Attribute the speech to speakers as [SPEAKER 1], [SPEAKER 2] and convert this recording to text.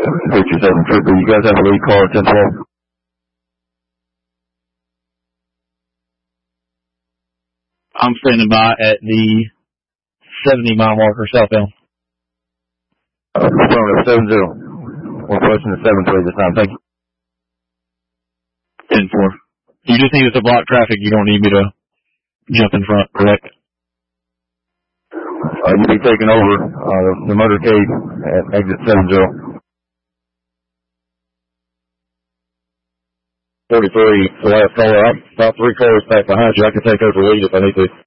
[SPEAKER 1] Picture 7 Trooper, you guys have a lead car at 1012.
[SPEAKER 2] I'm standing by at the 70-mile marker southbound.
[SPEAKER 1] Affirmative, 70. We're pushing the 7-3 this time. Thank you.
[SPEAKER 2] 10-4. You just need us to block traffic. You don't need me to jump in front, correct?
[SPEAKER 1] You'll be taking over the motorcade at exit 70. 43, the last caller. I'm about 3 cars back behind you. I can take over the lead if I need to.